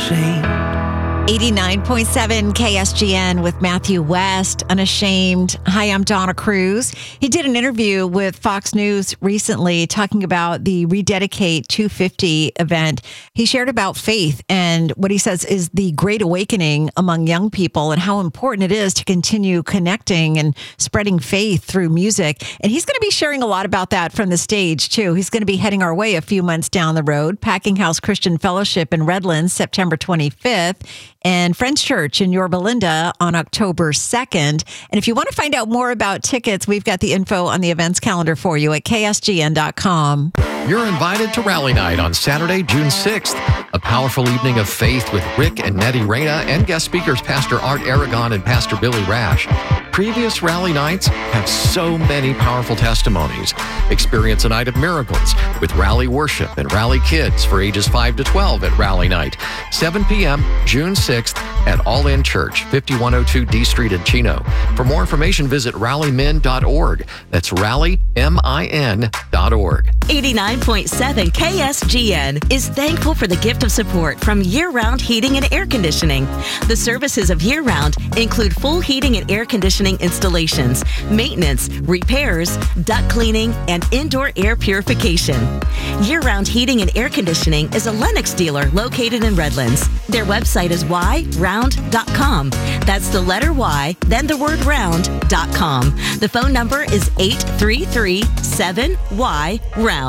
unashamed. 89.7 KSGN with Matthew West, Unashamed. Hi, I'm Donna Cruz. He did an interview with Fox News recently talking about the Rededicate 250 event. He shared about faith and what he says is the great awakening among young people and how important it is to continue connecting and spreading faith through music. And he's going to be sharing a lot about that from the stage, too. He's going to be heading our way a few months down the road. Packing House Christian Fellowship in Redlands, September 25th. And Friends Church in Yorba Linda on October 2nd. And if you want to find out more about tickets, we've got the info on the events calendar for you at ksgn.com. You're invited to Rally Night on Saturday, June 6th, a powerful evening of faith with Rick and Nettie Reyna and guest speakers Pastor Art Aragon and Pastor Billy Rash. Previous Rally Nights have so many powerful testimonies. Experience a night of miracles with Rally Worship and Rally Kids for ages 5 to 12 at Rally Night, 7 p.m., June 6th at All In Church, 5102 D Street in Chino. For more information, visit rallymin.org. That's rallymin.org. 89.7 KSGN is thankful for the gift of support from Year Round Heating and Air Conditioning. The services of Year Round include full heating and air conditioning installations, maintenance, repairs, duct cleaning, and indoor air purification. Year Round Heating and Air Conditioning is a Lennox dealer located in Redlands. Their website is yround.com. That's the letter Y, then the word round.com. The phone number is 833-7Y-ROUND.